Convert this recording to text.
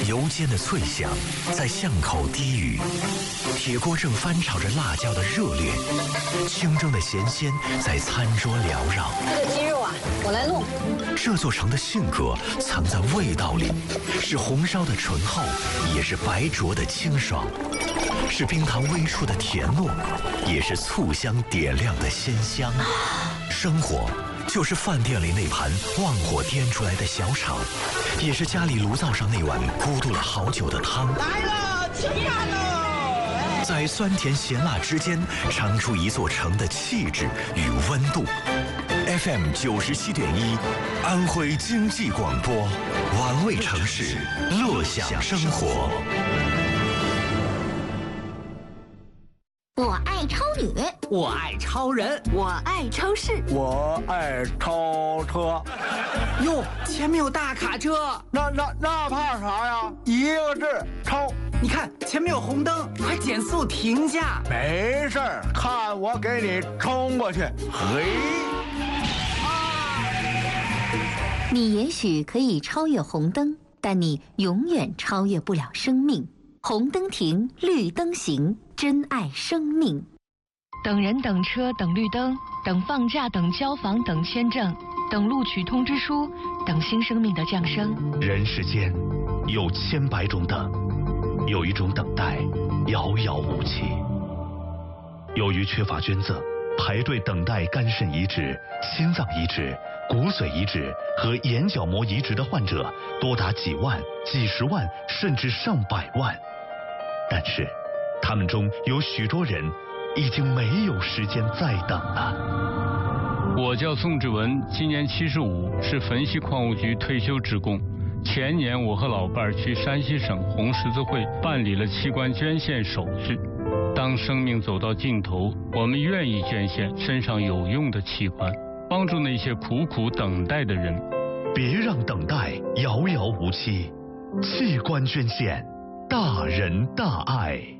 油煎的脆香在巷口低语，铁锅正翻炒着辣椒的热烈，清蒸的咸鲜在餐桌缭绕。 这个鸡肉啊，我来弄。 这座城的性格藏在味道里，是红烧的醇厚，也是白灼的清爽，是冰糖微出的甜糯，也是醋香点亮的鲜香。生活就是饭店里那盘旺火颠出来的小炒，也是家里炉灶上那碗咕嘟了好久的汤。 来了，吃饭喽！ 在酸甜咸辣之间，尝出一座城的气质与温度。FM 97.1，安徽经济广播，玩味城市，乐享生活。 我爱超女， 我爱超人， 我爱超市， 我爱超车。 哟，前面有大卡车， 那怕啥呀？一个字，超。 你看前面有红灯，快减速停下。 没事儿，看我给你冲过去。嘿。 你也许可以超越红灯，但你永远超越不了生命。红灯停，绿灯行，珍爱生命。 等人等车等绿灯，等放假等交房等签证，等录取通知书，等新生命的降生。 人世间有千百种等，有一种等待遥遥无期。由于缺乏捐赠，排队等待肝肾移植、心脏移植、骨髓移植和眼角膜移植的患者多达几万、几十万，甚至上百万。但是，他们中有许多人已经没有时间再等了。 我叫宋志文，今年75，是汾西矿务局退休职工。前年我和老伴儿去山西省红十字会办理了器官捐献手续。当生命走到尽头，我们愿意捐献身上有用的器官，帮助那些苦苦等待的人。 别让等待遥遥无期，器官捐献，大仁大爱。